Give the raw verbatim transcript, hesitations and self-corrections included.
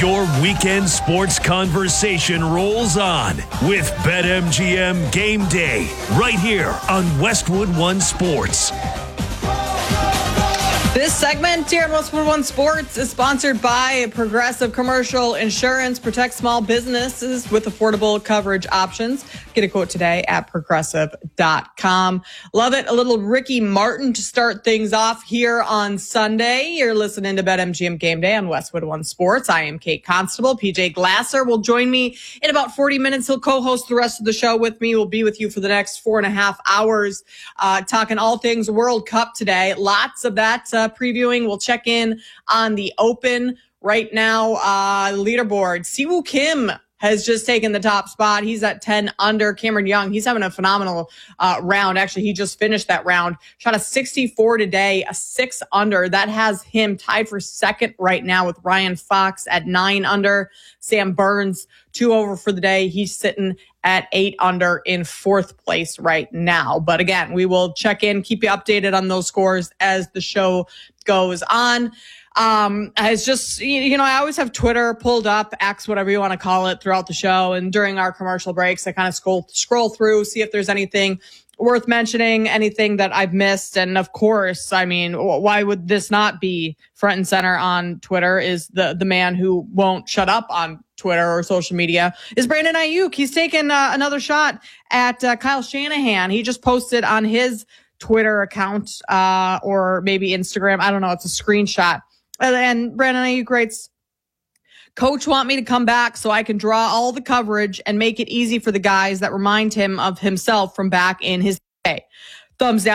Your weekend sports conversation rolls on with BetMGM Game Day right here on Westwood One Sports. This segment here on Westwood One Sports is sponsored by Progressive Commercial Insurance. Protect small businesses with affordable coverage options. Get a quote today at progressive dot com. Love it. A little Ricky Martin to start things off here on Sunday. You're listening to BetMGM Game Day on Westwood One Sports. I am Kate Constable. P J Glasser will join me in about forty minutes. He'll co-host the rest of the show with me. We'll be with you for the next four and a half hours, uh, talking all things World Cup today. Lots of that uh, previewing. We'll check in on the Open right now. Uh, leaderboard. Siwoo Kim has just taken the top spot. He's at ten under. Cameron Young, he's having a phenomenal uh, round. Actually, he just finished that round. Shot a sixty-four today, a six under. That has him tied for second right now with Ryan Fox at nine under. Sam Burns, two over for the day. He's sitting at eight under in fourth place right now. But again, we will check in, keep you updated on those scores as the show goes on. Um, it's just, you know, I always have Twitter pulled up, X, whatever you want to call it, throughout the show. And during our commercial breaks, I kind of scroll, scroll through, see if there's anything worth mentioning, anything that I've missed. And of course, I mean, why would this not be front and center on Twitter? Is the, the man who won't shut up on Twitter or social media is Brandon Ayuk. He's taken uh, another shot at uh, Kyle Shanahan. He just posted on his Twitter account, uh, or maybe Instagram. I don't know. It's a screenshot. And Brandon Ayuk writes, "Coach want me to come back so I can draw all the coverage and make it easy for the guys that remind him of himself from back in his day. Thumbs down."